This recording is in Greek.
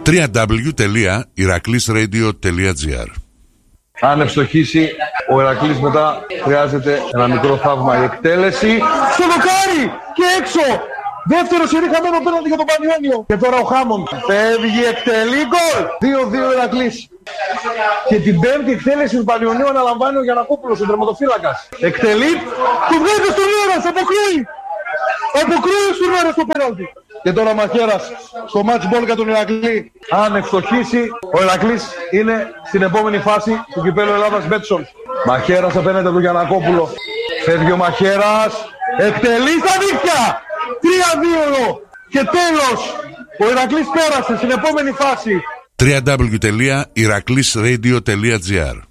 www.iraklisradio.gr. Αν ευστοχίσει ο Ηρακλής μετά χρειάζεται ένα μικρό θαύμα, η εκτέλεση στο δοκάρι και έξω. Δεύτερο σερί χαμένο πέναλτι για τον Πανιόνιο. Και τώρα ο Χάμον φεύγει, εκτελεί, γκολ. 2-2 Ηρακλής. Και την πέμπτη εκτέλεση του Πανιονίου αναλαμβάνει ο Γιαννακόπουλος, ο τερματοφύλακας. Εκτελεί, του βγάζει στον Λέρας, αποκρούει. Αποκρούει στον Λέρας το πέναλτι. Και τώρα ο Μαχαίρας στο match ball για τον Ηρακλή. Αν ευστοχίσει, ο Ηρακλής είναι στην επόμενη φάση του κυπέλλου Ελλάδας Μπέτσον. Μαχαίρας απέναντι του Γιαννακόπουλο. Φεύγει ο Μαχαίρας, εκτελεί στα δίκτυα. 3-2 και τέλος. Ο Ηρακλής πέρασε στην επόμενη φάση. www.iraklisradio.gr.